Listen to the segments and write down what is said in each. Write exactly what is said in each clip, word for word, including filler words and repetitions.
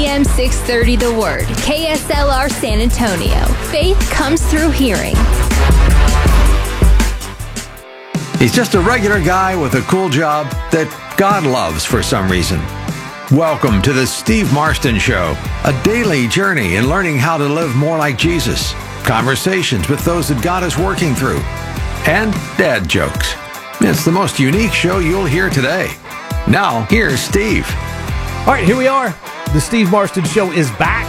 M six thirty The Word, K S L R San Antonio. Faith comes through hearing. He's just a regular guy with a cool job that God loves for some reason. Welcome to the Steve Marston Show, a daily journey in learning how to live more like Jesus, conversations with those that God is working through, and dad jokes. It's the most unique show you'll hear today. Now, here's Steve. All right, here we are. The Steve Marston Show is back.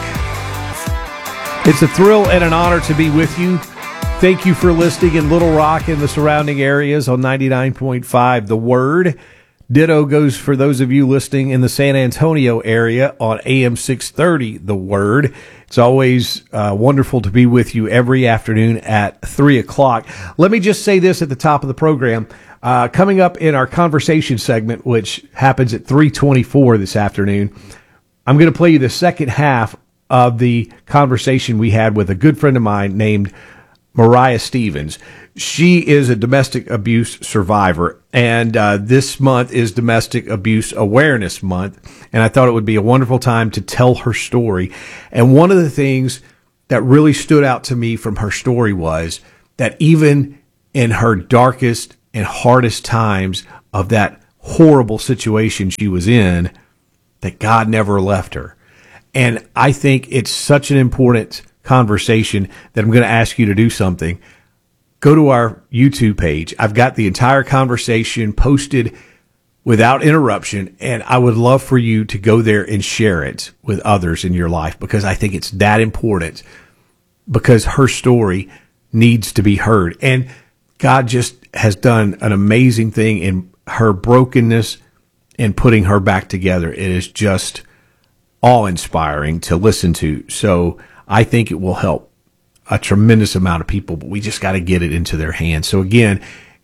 It's a thrill and an honor to be with you. Thank you for listening in Little Rock and the surrounding areas on ninety-nine point five The Word. Ditto goes for those of you listening in the San Antonio area on A M six thirty The Word. It's always uh, wonderful to be with you every afternoon at three o'clock. Let me just say this at the top of the program. Uh, coming up in our conversation segment, which happens at three twenty-four this afternoon, I'm going to play you the second half of the conversation we had with a good friend of mine named Mariah Stevens. She is a domestic abuse survivor, and uh, this month is Domestic Abuse Awareness Month, and I thought it would be a wonderful time to tell her story. And one of the things that really stood out to me from her story was that even in her darkest and hardest times of that horrible situation she was in, that God never left her. And I think it's such an important conversation that I'm going to ask you to do something. Go to our YouTube page. I've got the entire conversation posted without interruption, and I would love for you to go there and share it with others in your life, because I think it's that important, because her story needs to be heard. And God just has done an amazing thing in her brokenness and putting her back together. It is just awe-inspiring to listen to. So I think it will help a tremendous amount of people, but we just got to get it into their hands. So again,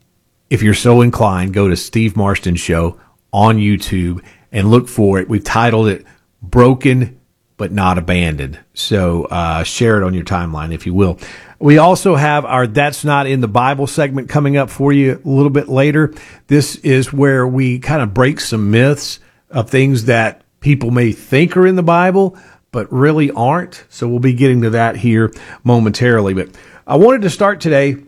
if you're so inclined, go to Steve Marston Show on YouTube and look for it. We've titled it Broken But Not Abandoned. So uh, share it on your timeline, if you will. We also have our That's Not in the Bible segment coming up for you a little bit later. This is where we kind of break some myths of things that people may think are in the Bible, but really aren't. So we'll be getting to that here momentarily. But I wanted to start today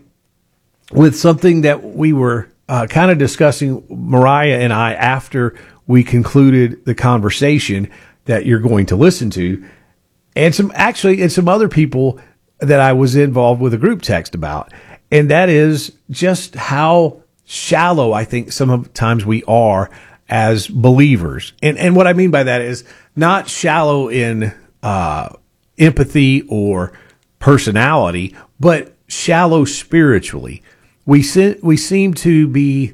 with something that we were uh, kind of discussing, Mariah and I, after we concluded the conversation that you're going to listen to, and some actually, and some other people that I was involved with a group text about. And that is just how shallow I think sometimes we are as believers. And and what I mean by that is not shallow in uh, empathy or personality, but shallow spiritually. We se- we seem to be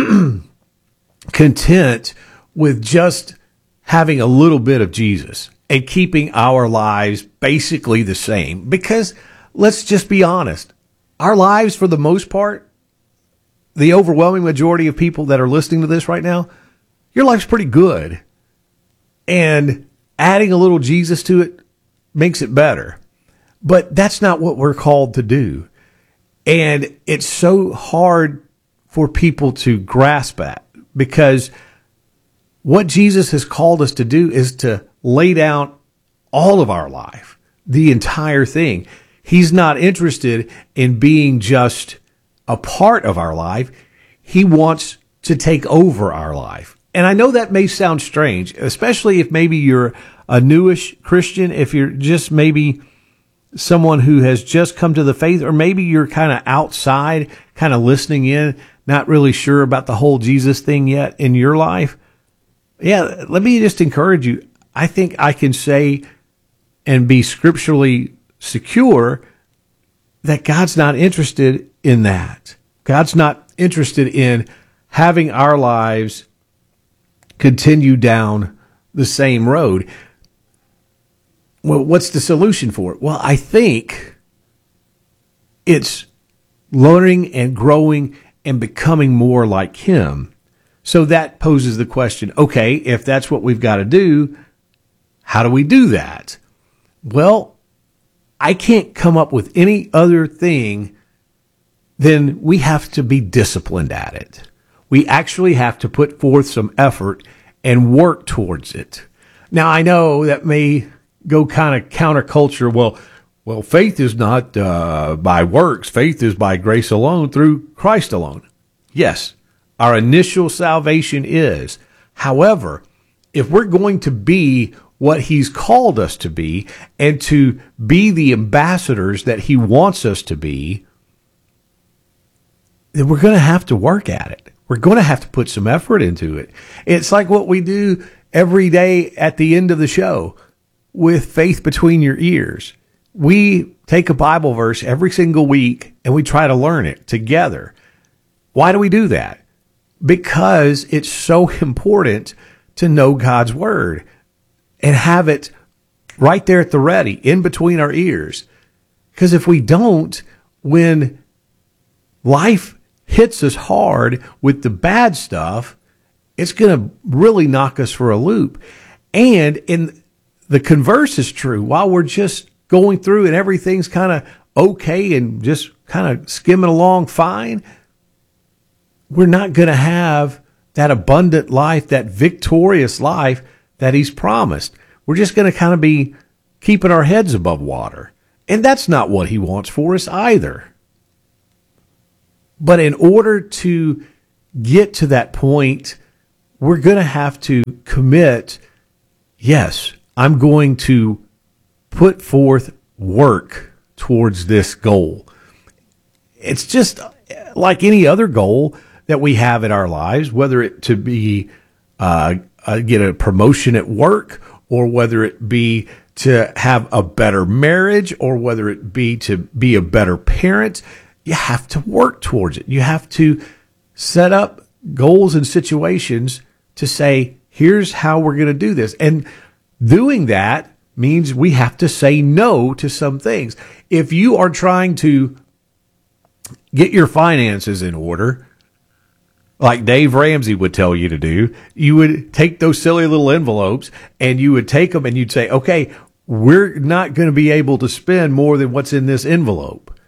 content with just having a little bit of Jesus and keeping our lives basically the same. Because let's just be honest, our lives, for the most part, the overwhelming majority of people that are listening to this right now, your life's pretty good. And adding a little Jesus to it makes it better. But that's not what we're called to do. And it's so hard for people to grasp that, because what Jesus has called us to do is to lay down all of our life, the entire thing. He's not interested in being just a part of our life. He wants to take over our life. And I know that may sound strange, especially if maybe you're a newish Christian, if you're just maybe someone who has just come to the faith, or maybe you're kind of outside, kind of listening in, not really sure about the whole Jesus thing yet in your life. Yeah, let me just encourage you. I think I can say and be scripturally secure that God's not interested in that. God's not interested in having our lives continue down the same road. Well, what's the solution for it? Well, I think it's learning and growing and becoming more like Him. So that poses the question, okay, if that's what we've got to do, how do we do that? Well, I can't come up with any other thing than we have to be disciplined at it. We actually have to put forth some effort and work towards it. Now, I know that may go kind of counterculture. Well, well, faith is not uh, by works. Faith is by grace alone through Christ alone. Yes, our initial salvation is. However, if we're going to be what he's called us to be and to be the ambassadors that he wants us to be, then we're going to have to work at it. We're going to have to put some effort into it. It's like what we do every day at the end of the show with Faith Between Your Ears. We take a Bible verse every single week and we try to learn it together. Why do we do that? Because it's so important to know God's word and have it right there at the ready, in between our ears. Because if we don't, when life hits us hard with the bad stuff, it's going to really knock us for a loop. And in the converse is true. While we're just going through and everything's kind of okay and just kind of skimming along fine, we're not going to have that abundant life, that victorious life that he's promised. We're just going to kind of be keeping our heads above water. And that's not what he wants for us either. But in order to get to that point, we're going to have to commit, yes, I'm going to put forth work towards this goal. It's just like any other goal that we have in our lives, whether it to be uh, uh, get a promotion at work, or whether it be to have a better marriage, or whether it be to be a better parent. You have to work towards it. You have to set up goals and situations to say, here's how we're going to do this. And doing that means we have to say no to some things. If you are trying to get your finances in order, like Dave Ramsey would tell you to do, you would take those silly little envelopes and you would take them and you'd say, okay, we're not going to be able to spend more than what's in this envelope.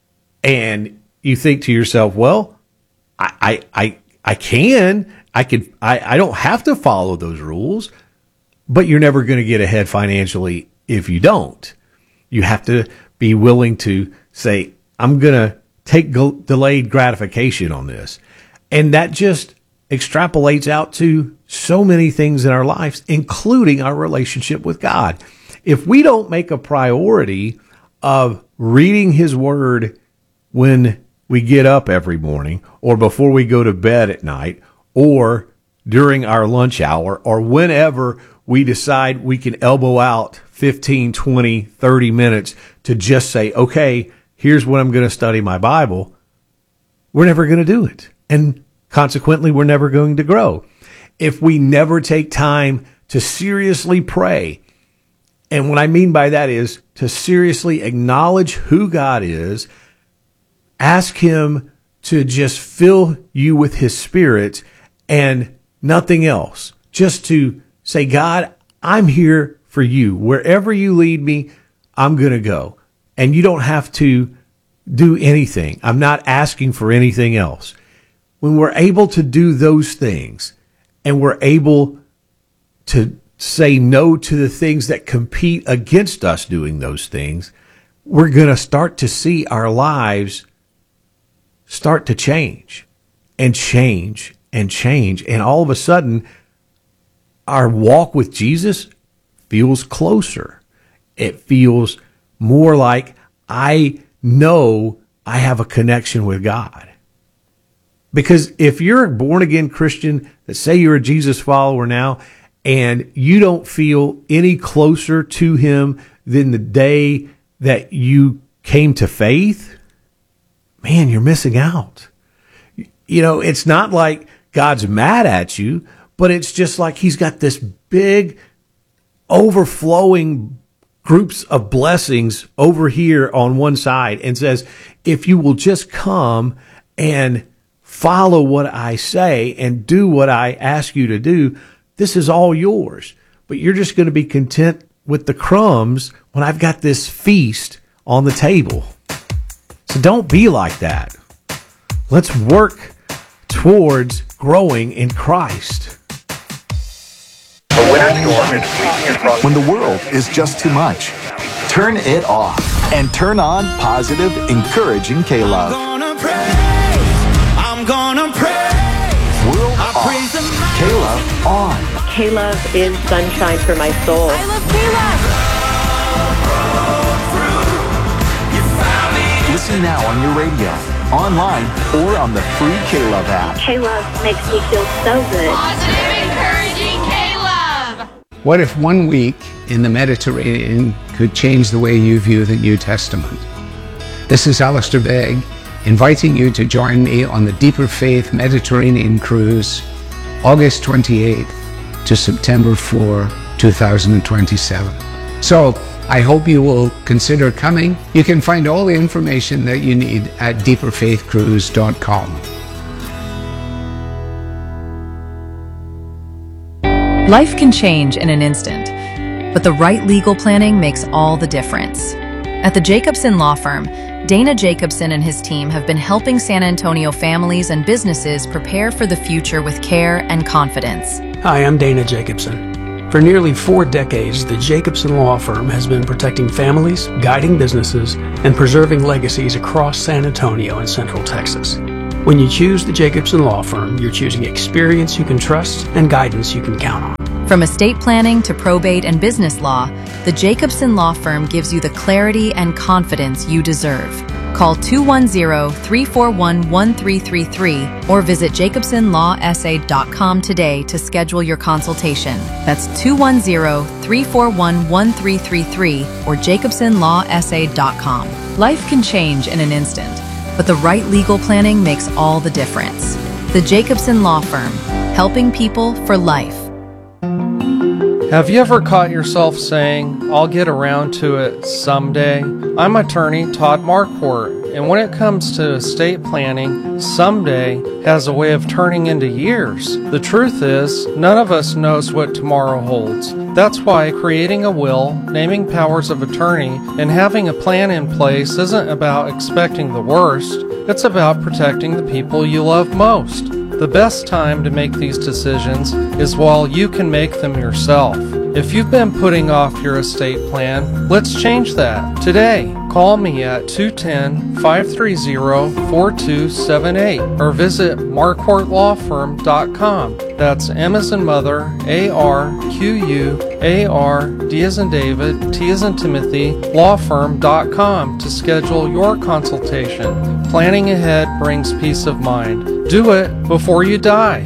And you think to yourself, well, I, I, I, I can, I can, I, I don't have to follow those rules, but you're never going to get ahead financially if you don't. You have to be willing to say, I'm going to take go- delayed gratification on this. And that just extrapolates out to so many things in our lives, including our relationship with God. If we don't make a priority of reading his word when we get up every morning, or before we go to bed at night, or during our lunch hour, or whenever we decide we can elbow out fifteen, twenty, thirty minutes to just say, okay, here's when I'm going to study my Bible, we're never going to do it. And consequently, we're never going to grow. If we never take time to seriously pray, and what I mean by that is to seriously acknowledge who God is, ask him to just fill you with his spirit and nothing else. Just to say, God, I'm here for you. Wherever you lead me, I'm going to go. And you don't have to do anything. I'm not asking for anything else. When we're able to do those things and we're able to say no to the things that compete against us doing those things, we're going to start to see our lives start to change and change and change. And all of a sudden, our walk with Jesus feels closer. It feels more like I know I have a connection with God. Because if you're a born-again Christian that say you're a Jesus follower now, and you don't feel any closer to him than the day that you came to faith, man, you're missing out. You know, it's not like God's mad at you, but it's just like he's got this big, overflowing groups of blessings over here on one side and says, if you will just come and follow what I say and do what I ask you to do, this is all yours. But you're just going to be content with the crumbs when I've got this feast on the table. So don't be like that. Let's work towards growing in Christ. But when When the world is just too much, turn it off and turn on positive, encouraging K-Love. I'm gonna praise, I'm gonna praise. World I off. praise the K-Love on. K-Love is sunshine for my soul. I love K-Love. Listen now on your radio, online, or on the free K-Love app. K-Love makes me feel so good. Positive, encouraging K-Love. What if one week in the Mediterranean could change the way you view the New Testament? This is Alistair Begg, inviting you to join me on the Deeper Faith Mediterranean Cruise, August twenty-eighth to September fourth, two thousand twenty-seven. So, I hope you will consider coming. You can find all the information that you need at deeper faith cruise dot com. Life can change in an instant, but the right legal planning makes all the difference. At the Jacobson Law Firm, Dana Jacobson and his team have been helping San Antonio families and businesses prepare for the future with care and confidence. Hi, I'm Dana Jacobson. For nearly four decades, the Jacobson Law Firm has been protecting families, guiding businesses, and preserving legacies across San Antonio and Central Texas. When you choose the Jacobson Law Firm, you're choosing experience you can trust and guidance you can count on. From estate planning to probate and business law, the Jacobson Law Firm gives you the clarity and confidence you deserve. Call two one zero, three four one, one three three three or visit jacobson law s a dot com today to schedule your consultation. That's two one zero, three four one, one three three three or jacobson law s a dot com. Life can change in an instant, but the right legal planning makes all the difference. The Jacobson Law Firm, helping people for life. Have you ever caught yourself saying, I'll get around to it someday? I'm attorney Todd Marquardt, and when it comes to estate planning, someday has a way of turning into years. The truth is, none of us knows what tomorrow holds. That's why creating a will, naming powers of attorney, and having a plan in place isn't about expecting the worst. It's about protecting the people you love most. The best time to make these decisions is while you can make them yourself. If you've been putting off your estate plan, let's change that today. Call me at two one zero, five three zero, four two seven eight or visit marquardt law firm dot com. That's M as in mother, A R Q U A R, D as in David, T as in Timothy, law firm dot com to schedule your consultation. Planning ahead brings peace of mind. Do it before you die.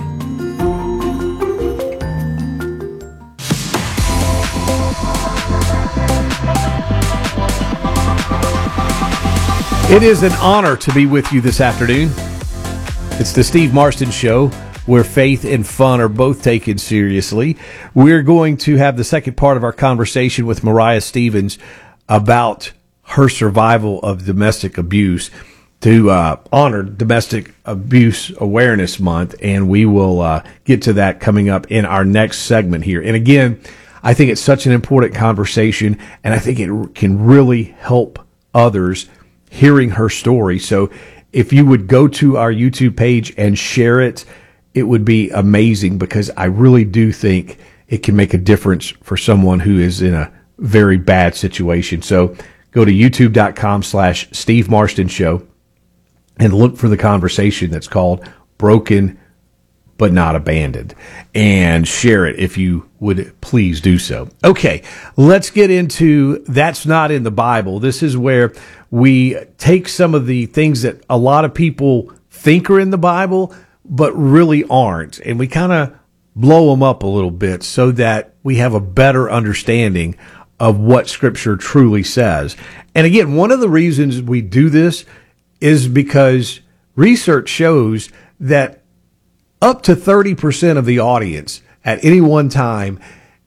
It is an honor to be with you this afternoon. It's the Steve Marston Show, where faith and fun are both taken seriously. We're going to have the second part of our conversation with Mariah Stevens about her survival of domestic abuse to uh, honor Domestic Abuse Awareness Month, and we will uh, get to that coming up in our next segment here. And again, I think it's such an important conversation, and I think it can really help others hearing her story. So if you would go to our YouTube page and share it, it would be amazing, because I really do think it can make a difference for someone who is in a very bad situation. So go to youtube.com slash Steve Marston Show and look for the conversation that's called Broken But Not Abandoned, and share it if you would please do so. Okay, let's get into That's Not in the Bible. This is where we take some of the things that a lot of people think are in the Bible, but really aren't, and we kind of blow them up a little bit so that we have a better understanding of what Scripture truly says. And again, one of the reasons we do this is because research shows that up to thirty percent of the audience at any one time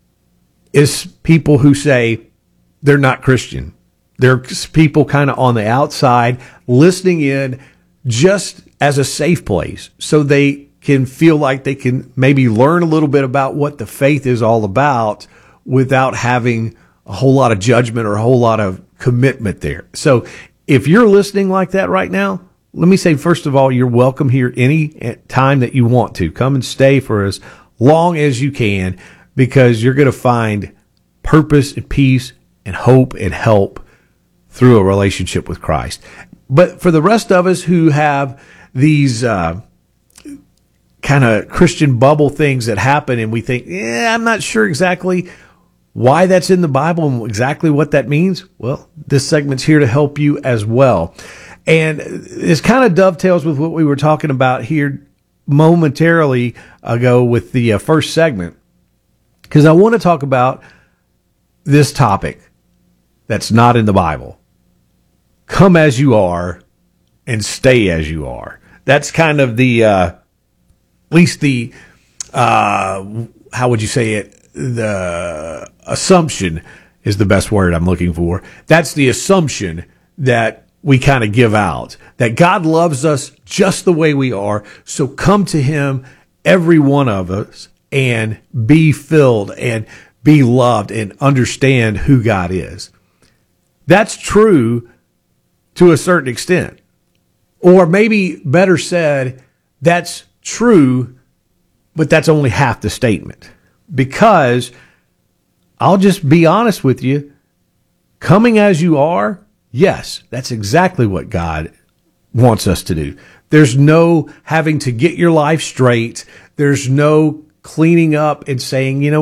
is people who say they're not Christian. They're people kind of on the outside listening in just as a safe place, so they can feel like they can maybe learn a little bit about what the faith is all about without having a whole lot of judgment or a whole lot of commitment there. So if you're listening like that right now, let me say, first of all, you're welcome here any time that you want to. Come and stay for as long as you can. because you're going to find purpose and peace and hope and help through a relationship with Christ. But for the rest of us who have these uh, kind of Christian bubble things that happen and we think, yeah, I'm not sure exactly why that's in the Bible and exactly what that means, well, this segment's here to help you as well. And this kind of dovetails with what we were talking about here momentarily ago with the uh, first segment, because I want to talk about this topic that's not in the Bible. Come as you are and stay as you are. That's kind of the, uh, at least the, uh, how would you say it? The assumption is the best word I'm looking for. That's the assumption that we kind of give out, that God loves us just the way we are. So come to him, every one of us, and be filled and be loved and understand who God is. That's true to a certain extent. Or maybe better said, that's true, but that's only half the statement. Because I'll just be honest with you, coming as you are, yes, that's exactly what God wants us to do. There's no having to get your life straight. There's no cleaning up and saying, you know,